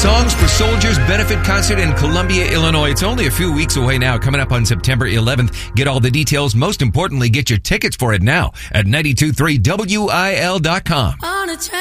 Songs for Soldiers benefit concert in Columbia, Illinois. It's only a few weeks away now, coming up on September 11th. Get all the details. Most importantly, get your tickets for it now at 923WIL.com.